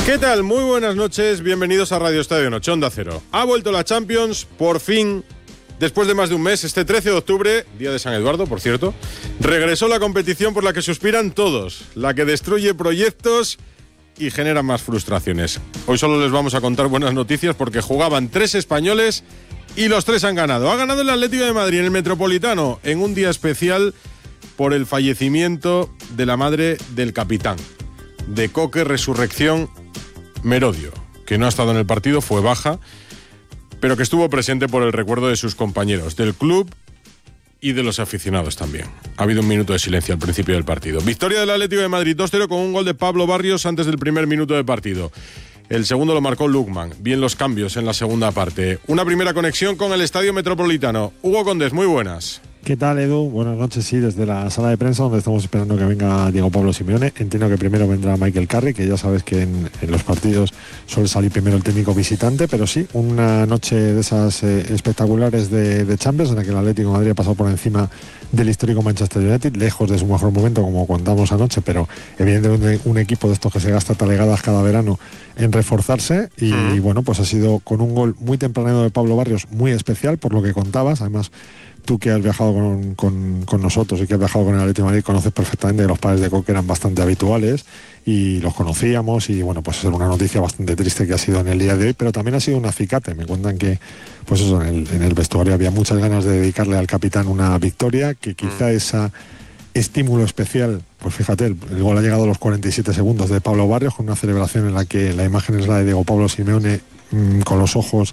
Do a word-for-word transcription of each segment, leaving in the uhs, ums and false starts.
¿Qué tal? Muy buenas noches, bienvenidos a Radio Estadio Noche, Onda Cero. Ha vuelto la Champions, por fin, después de más de un mes, este trece de octubre, día de San Eduardo, por cierto, regresó la competición por la que suspiran todos, la que destruye proyectos y genera más frustraciones. Hoy solo les vamos a contar buenas noticias porque jugaban tres españoles y los tres han ganado. Ha ganado el Atlético de Madrid en el Metropolitano en un día especial por el fallecimiento de la madre del capitán, de Coque Resurrección Merodio, que no ha estado en el partido, fue baja, pero que estuvo presente por el recuerdo de sus compañeros, del club y de los aficionados también. Ha habido un minuto de silencio al principio del partido. Victoria del Atlético de Madrid dos cero con un gol de Pablo Barrios antes del primer minuto de partido. El segundo lo marcó Lukman. Bien los cambios en la segunda parte. Una primera conexión con el Estadio Metropolitano. Hugo Condés, muy buenas. ¿Qué tal, Edu? Buenas noches, sí, desde la sala de prensa donde estamos esperando que venga Diego Pablo Simeone. Entiendo que primero vendrá Michael Carrick, que ya sabes que en, en los partidos suele salir primero el técnico visitante, pero sí, una noche de esas eh, espectaculares de, de Champions en la que el Atlético de Madrid ha pasado por encima del histórico Manchester United, lejos de su mejor momento, como contamos anoche, pero evidentemente un, un equipo de estos que se gasta talegadas cada verano en reforzarse y, uh-huh. y bueno, pues ha sido con un gol muy tempranero de Pablo Barrios, muy especial por lo que contabas, además. Tú que has viajado con, con, con nosotros y que has viajado con el Atlético de Madrid conoces perfectamente que los padres de Coque eran bastante habituales y los conocíamos y bueno, pues es una noticia bastante triste que ha sido en el día de hoy, pero también ha sido un acicate. Me cuentan que pues eso, en el, en el vestuario había muchas ganas de dedicarle al capitán una victoria, que quizá mm. ese estímulo especial, pues fíjate, el, el gol ha llegado a los cuarenta y siete segundos de Pablo Barrios con una celebración en la que la imagen es la de Diego Pablo Simeone mmm, con los ojos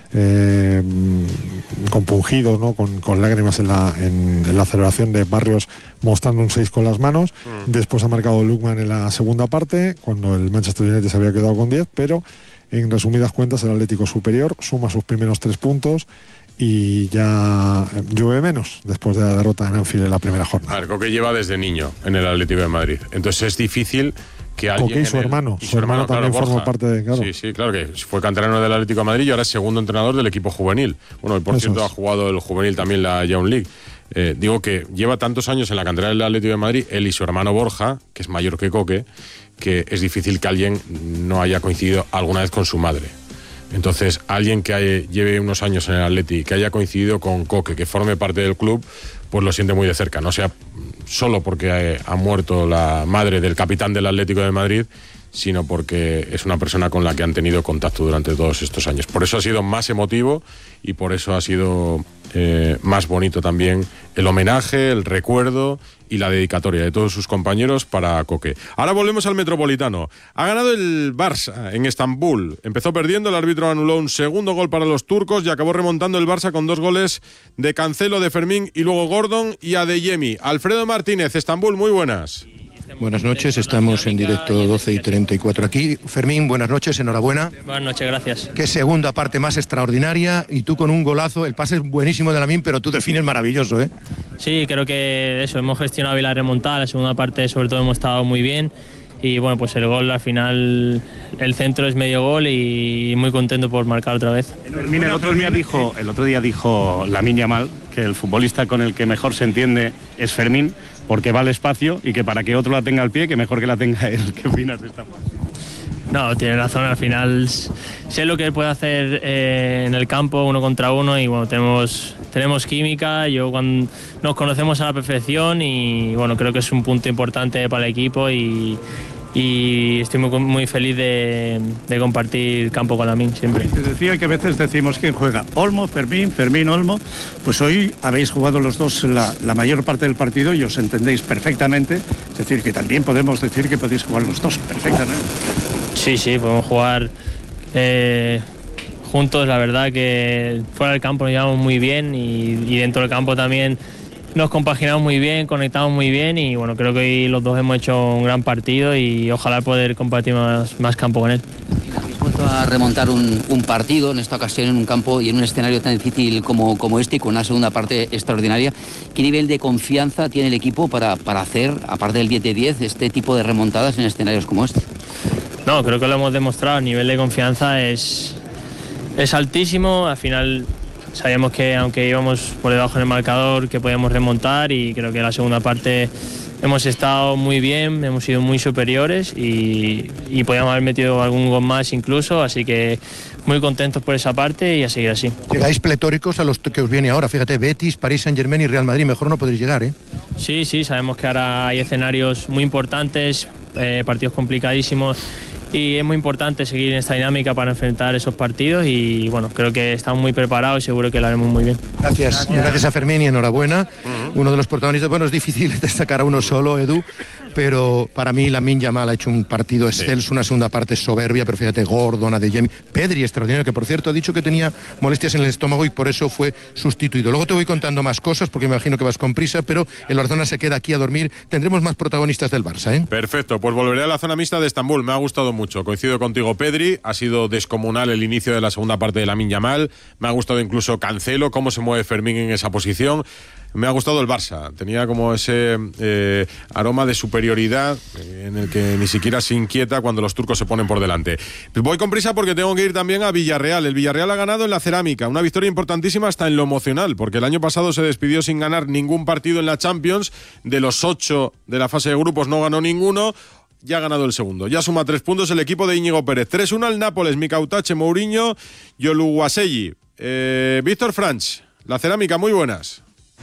Eh, compungido, ¿no? con, con lágrimas en la, en, en la celebración de Barrios mostrando un seis con las manos. Mm. Después ha marcado Lukman en la segunda parte cuando el Manchester United se había quedado con diez, pero en resumidas cuentas el Atlético superior suma sus primeros tres puntos y ya llueve menos después de la derrota en Anfield en la primera jornada. A ver, Coque lleva desde niño en el Atlético de Madrid, entonces es difícil que alguien Coque y su hermano, el, y su hermano, hermano también claro, formó parte de... Claro. Sí, sí, claro que fue canterano del Atlético de Madrid y ahora es segundo entrenador del equipo juvenil. Bueno, y por Eso cierto es. ha jugado el juvenil también la Young League. Eh, digo que lleva tantos años en la cantera del Atlético de Madrid, él y su hermano Borja, que es mayor que Coque, que es difícil que alguien no haya coincidido alguna vez con su madre. Entonces, alguien que haya, lleve unos años en el Atleti, que haya coincidido con Coque, que forme parte del club, pues lo siente muy de cerca. No sea solo porque ha muerto la madre del capitán del Atlético de Madrid, sino porque es una persona con la que han tenido contacto durante todos estos años. Por eso ha sido más emotivo y por eso ha sido eh, más bonito también el homenaje, el recuerdo y la dedicatoria de todos sus compañeros para Coque. Ahora volvemos al Metropolitano. Ha ganado el Barça en Estambul. Empezó perdiendo, el árbitro anuló un segundo gol para los turcos y acabó remontando el Barça con dos goles de Cancelo, de Fermín y luego Gordon y Adeyemi. Alfredo Martínez, Estambul, muy buenas. Buenas noches, estamos en directo doce y treinta y cuatro aquí. Fermín, buenas noches, enhorabuena. Buenas noches, gracias. Qué segunda parte más extraordinaria y tú con un golazo, el pase es buenísimo de Lamine, pero tú defines maravilloso, ¿eh? Sí, creo que eso, hemos gestionado bien la remontada, la segunda parte sobre todo hemos estado muy bien y bueno, pues el gol al final, el centro es medio gol y muy contento por marcar otra vez. Fermín, el otro día dijo, el otro día dijo Lamine Yamal que el futbolista con el que mejor se entiende es Fermín, porque va al espacio y que para que otro la tenga al pie, que mejor que la tenga él. ¿Qué opinas de esta parte? No, tiene razón, al final sé lo que él puede hacer eh, en el campo, uno contra uno, y bueno, tenemos, tenemos química, yo cuando nos conocemos a la perfección y bueno, creo que es un punto importante para el equipo y, y estoy muy, muy feliz de, de compartir campo con Lamine siempre. Te decía que a veces decimos quién juega, Olmo, Fermín, Fermín, Olmo, pues hoy habéis jugado los dos la, la mayor parte del partido y os entendéis perfectamente, es decir, que también podemos decir que podéis jugar los dos perfectamente. Sí, sí, podemos jugar eh, juntos, la verdad que fuera del campo nos llevamos muy bien y, y dentro del campo también nos compaginamos muy bien, conectamos muy bien y bueno, creo que hoy los dos hemos hecho un gran partido y ojalá poder compartir más, más campo con él. Habéis vuelto a remontar un, un partido, en esta ocasión en un campo y en un escenario tan difícil como, como este y con una segunda parte extraordinaria. ¿Qué nivel de confianza tiene el equipo para, para hacer, aparte del diez de diez, este tipo de remontadas en escenarios como este? No, creo que lo hemos demostrado, el nivel de confianza es, es altísimo, al final sabíamos que aunque íbamos por debajo en el marcador que podíamos remontar y creo que la segunda parte hemos estado muy bien, hemos sido muy superiores y, y podíamos haber metido algún gol más incluso, así que muy contentos por esa parte y a seguir así. Llegáis pletóricos a los que os viene ahora, fíjate, Betis, París Saint-Germain y Real Madrid, mejor no podréis llegar, ¿eh? Sí, sí, sabemos que ahora hay escenarios muy importantes, eh, partidos complicadísimos y es muy importante seguir en esta dinámica para enfrentar esos partidos y bueno, creo que estamos muy preparados y seguro que lo haremos muy bien. Gracias, gracias, gracias a Fermín y enhorabuena. Uh-huh. Uno de los protagonistas, bueno, es difícil destacar a uno solo, Edu, pero para mí Lamine Yamal ha hecho un partido excelso, sí. Una segunda parte soberbia, pero fíjate, Gordon, Adeyemi, Pedri extraordinario, que por cierto ha dicho que tenía molestias en el estómago y por eso fue sustituido. Luego te voy contando más cosas porque me imagino que vas con prisa, pero el Barcelona se queda aquí a dormir. Tendremos más protagonistas del Barça, ¿eh? Perfecto, pues volveré a la zona mixta de Estambul, me ha gustado mucho, coincido contigo Pedri, ha sido descomunal el inicio de la segunda parte de Lamine Yamal, me ha gustado incluso Cancelo, cómo se mueve Fermín en esa posición. Me ha gustado el Barça, tenía como ese eh, aroma de superioridad eh, en el que ni siquiera se inquieta cuando los turcos se ponen por delante. Voy con prisa porque tengo que ir también a Villarreal. El Villarreal ha ganado en la cerámica, una victoria importantísima hasta en lo emocional, porque el año pasado se despidió sin ganar ningún partido en la Champions, de los ocho de la fase de grupos no ganó ninguno. Ya ha ganado el segundo. Ya suma tres puntos el equipo de Íñigo Pérez. tres uno al Nápoles, Mikautache, Mourinho y Oluwaseyi. Eh, Víctor Franch, la cerámica, muy buenas.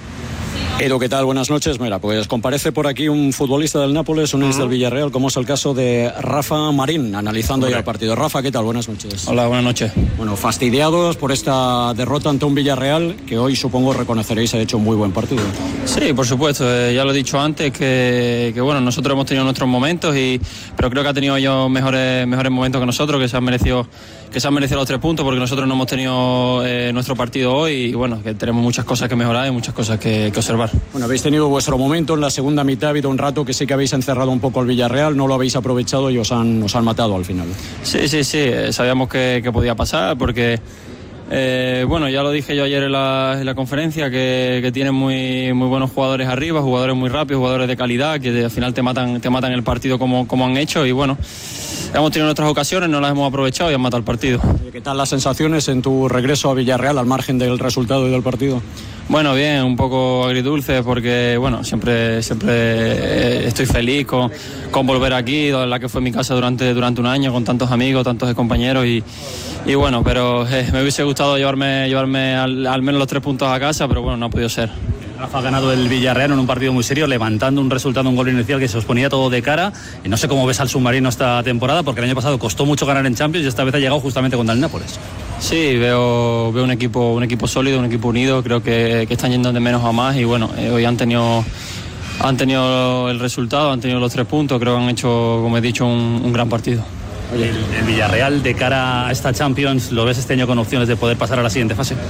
Edu, ¿qué tal? Buenas noches. Mira, pues comparece por aquí un futbolista del Nápoles, un ex uh-huh. del Villarreal, como es el caso de Rafa Marín, analizando okay. ya el partido. Rafa, ¿qué tal? Buenas noches. Hola, buenas noches. Bueno, fastidiados por esta derrota ante un Villarreal que hoy supongo reconoceréis ha hecho un muy buen partido. Sí, por supuesto. Eh, ya lo he dicho antes que, que bueno, nosotros hemos tenido nuestros momentos, y pero creo que ha tenido ellos mejores, mejores momentos que nosotros, que se han merecido que se han merecido los tres puntos, porque nosotros no hemos tenido eh, nuestro partido hoy y bueno, que tenemos muchas cosas que mejorar y muchas cosas que, que observar. Bueno, habéis tenido vuestro momento en la segunda mitad, ha habido un rato que sí que habéis encerrado un poco al Villarreal, no lo habéis aprovechado y os han, os han matado al final. Sí, sí, sí, sabíamos que, que podía pasar porque... Eh, bueno, ya lo dije yo ayer en la, en la conferencia, que, que tienen muy, muy buenos jugadores arriba, jugadores muy rápidos, jugadores de calidad, que al final te matan, te matan el partido como, como han hecho, y bueno, hemos tenido nuestras ocasiones, no las hemos aprovechado y han matado el partido. ¿Qué tal las sensaciones en tu regreso a Villarreal al margen del resultado y del partido? Bueno, bien, un poco agridulce porque bueno, siempre, siempre estoy feliz con, con volver aquí, la que fue mi casa durante, durante un año, con tantos amigos, tantos compañeros y, y bueno, pero eh, me hubiese gustado llevarme, llevarme al, al menos los tres puntos a casa, pero bueno, no ha podido ser. Rafa ha ganado el Villarreal en un partido muy serio, levantando un resultado, un gol inicial que se os ponía todo de cara. Y no sé cómo ves al submarino esta temporada, porque el año pasado costó mucho ganar en Champions y esta vez ha llegado justamente contra el Nápoles. Sí, veo, veo un equipo, un equipo sólido, un equipo unido, creo que, que están yendo de menos a más y bueno, eh, hoy han tenido, han tenido el resultado, han tenido los tres puntos, creo que han hecho, como he dicho, un, un gran partido. Oye, el, el Villarreal de cara a esta Champions, ¿lo ves este año con opciones de poder pasar a la siguiente fase?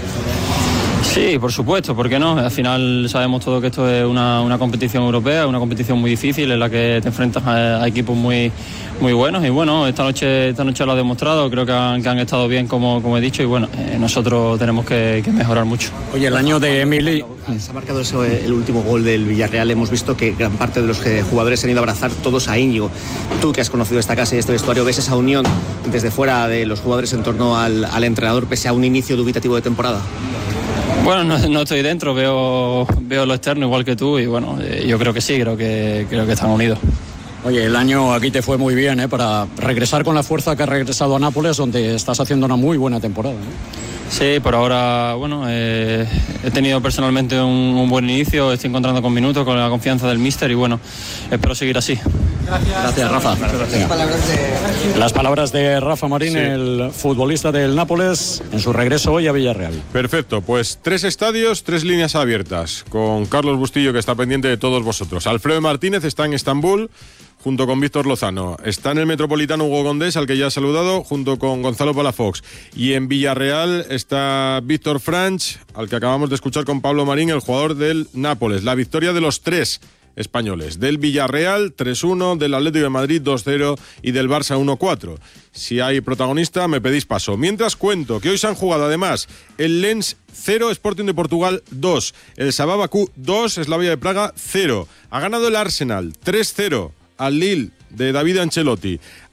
Sí, por supuesto, ¿por qué no? Al final sabemos todo que esto es una, una competición europea, una competición muy difícil en la que te enfrentas a, a equipos muy, muy buenos y bueno, esta noche, esta noche lo ha demostrado, creo que han, que han estado bien como, como he dicho y bueno, eh, nosotros tenemos que, que mejorar mucho. Oye, el año de Emili... Se ha marcado eso, el último gol del Villarreal, hemos visto que gran parte de los jugadores se han ido a abrazar todos a Íñigo. Tú que has conocido esta casa y este vestuario, ¿ves esa unión desde fuera de los jugadores en torno al, al entrenador pese a un inicio dubitativo de temporada? Bueno, no, no estoy dentro, veo, veo lo externo igual que tú y bueno, eh, yo creo que sí, creo que, creo que están unidos. Oye, el año aquí te fue muy bien, ¿eh? Para regresar con la fuerza que has regresado a Nápoles, donde estás haciendo una muy buena temporada, ¿eh? Sí, por ahora, bueno, eh, he tenido personalmente un, un buen inicio, estoy encontrando con minutos, con la confianza del míster y bueno, espero seguir así. Gracias, Gracias Rafa. Gracias. Palabras de... Las palabras de Rafa Marín, sí. El futbolista del Nápoles, en su regreso hoy a Villarreal. Perfecto, pues tres estadios, tres líneas abiertas, con Carlos Bustillo que está pendiente de todos vosotros. Alfredo Martínez está en Estambul, junto con Víctor Lozano. Está en el Metropolitano Hugo Condés, al que ya he saludado, junto con Gonzalo Palafox. Y en Villarreal está Víctor Franch, al que acabamos de escuchar con Pablo Marín, el jugador del Nápoles. La victoria de los tres españoles, del Villarreal tres uno, del Atlético de Madrid dos cero y del Barça uno cuatro. Si hay protagonista, me pedís paso. Mientras cuento que hoy se han jugado además el Lens cero, Sporting de Portugal dos, el Sabah Bakú dos, Slavia de Praga cero. Ha ganado el Arsenal tres cero al Lille de David Ancelotti.